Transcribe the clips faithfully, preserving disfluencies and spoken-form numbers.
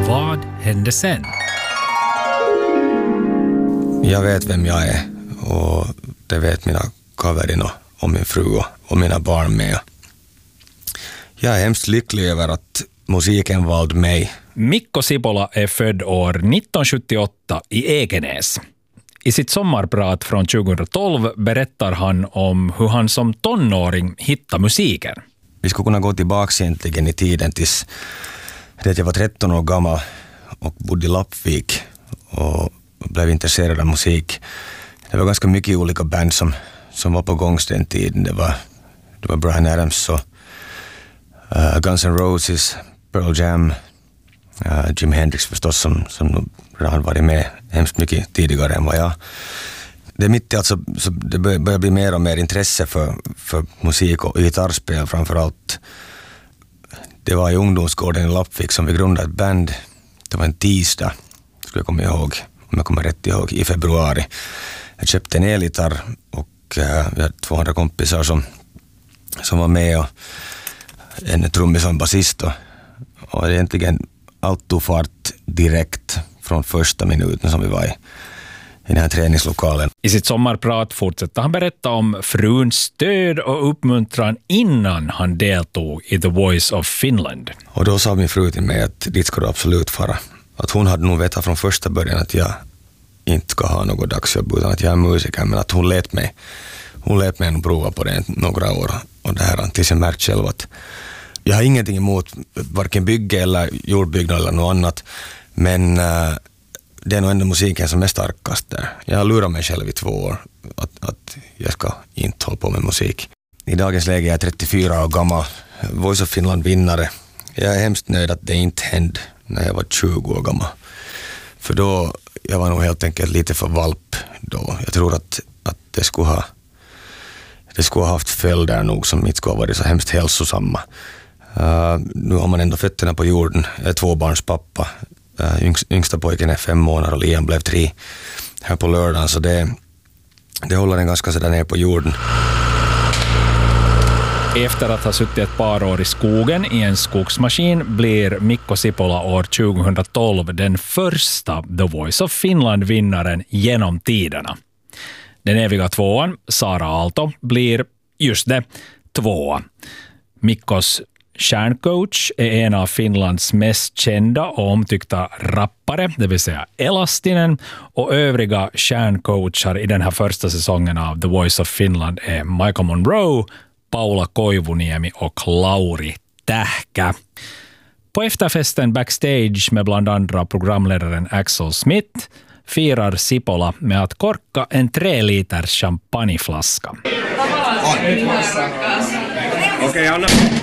Vad hände sen? Jag vet vem jag är och det vet mina kaverin och, och min fru och, och mina barn med. Jag är hemskt lycklig över att musiken valde mig. Mikko Sipola är född år nittonhundrasjuttioåtta i Ekenäs. I sitt sommarprat från tjugohundratolv berättar han om hur han som tonåring hittade musiken. Vi skulle kunna gå tillbaka egentligen i tiden tills det jag var tretton år gammal och bodde i Lappvik och blev intresserad av musik. Det var ganska mycket olika band som, som var på gång den tiden. Det var, det var Bryan Adams och uh, Guns N' Roses, Pearl Jam, uh, Jimi Hendrix förstås som, som redan varit med hemskt mycket tidigare än vad jag. Det är mitt i alltså, så det börjar bli mer och mer intresse för, för musik och gitarrspel framförallt. Det var i ungdomsgården i Lappvik som vi grundade ett band. Det var en tisdag, skulle jag komma ihåg, om jag kommer rätt ihåg, i februari. Jag köpte en elgitarr och uh, vi hade två andra kompisar som, som var med och en trummis och en basist. Och, och egentligen allt tog fart direkt från första minuten som vi var i, i den här träningslokalen. I sitt sommarprat fortsätter han berätta om fruns stöd och uppmuntran innan han deltog i The Voice of Finland. Och då sa min fru till mig att dit ska du absolut fara. Att hon hade nog vetat från första början att jag inte ska ha något dagsjobb utan att jag är musiker, men att hon lät mig hon lät mig prova på det några år och det här tills jag märkt själv att jag har ingenting emot varken bygge eller jordbyggnad eller något annat, men uh, det är nog ändå musiken som är starkast där. Jag har lurat mig själv i två år att, att jag ska inte hålla på med musik. I dagens läge är jag trettiofyra år gammal, Voice of Finland-vinnare. Jag är hemskt nöjd att det inte hände när jag var tjugo år gammal. För då, jag var nog helt enkelt lite för valp då. Jag tror att, att det skulle ha det skulle ha haft följder nog som inte skulle ha varit så hemskt hälsosamma. Uh, nu har man ändå fötterna på jorden. Jag är tvåbarnspappa. Uh, yngst, yngsta pojken är fem månader och Liam blev tre här på lördagen. Så det, det håller en ganska sådär ner på jorden. Efter att ha suttit ett par år i skogen i en skogsmaskin blir Mikko Sipola år tjugohundratolv den första The Voice of Finland-vinnaren genom tiderna. Den eviga tvåan, Sara Aalto, blir just det, tvåa. Mikkos kärncoach är en av Finlands mest kända och omtyckta rappare, det vill säga Elastinen, och övriga kärncoachar i den här första säsongen av The Voice of Finland är Michael Monroe, Paula Koivuniemi och Lauri Tähkä. På efterfesten backstage med bland andra programledaren Axel Smith firar Sipola med att korka en tre liters champagneflaska. Okej, okay, Anna.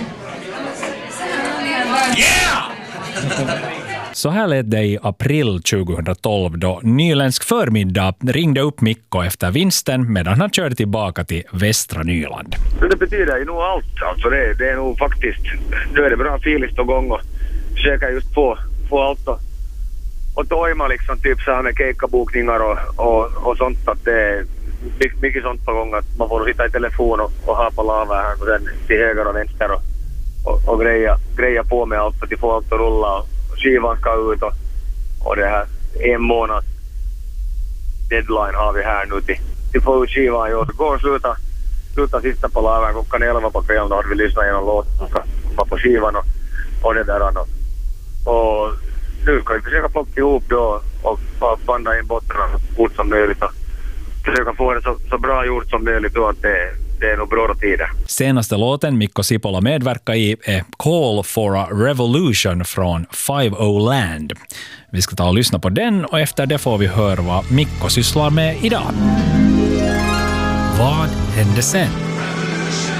Yeah! Så här lät det i april tjugohundratolv då Nyländsk förmiddag ringde upp Mikko efter vinsten medan han körde tillbaka till Västra Nyland. Det betyder ju nog allt. Alltså det, det är nog faktiskt, nu är det bra filis och gång och försöka just få, få allt och, och tojma liksom typ så här med keikkabokningar och, och, och sånt. Att det är mycket sånt på gång att man får sitta i telefon och, och ha på lavar här och sen till höger och vänster och, och, och greja, greja på med allt för att få allt att rulla och skivan ska ut och, och det här en månad deadline har vi här nu till, till få ut skivan. Jo, det går och sluta, sluta sista på lavan klockan elva på kvällen, då har vi lyssnat igenom låten på skivan och, och det där och, och nu ska vi försöka plocka ihop då och banda in bottnarna så fort som möjligt och försöka få det så, så bra gjort som möjligt då att det, det är nog bra tider. Senaste låten Mikko Sipola medverkar i är Call for a Revolution från Five O Land. Vi ska ta och lyssna på den och efter det får vi höra vad Mikko sysslar med idag. Vad hände sen?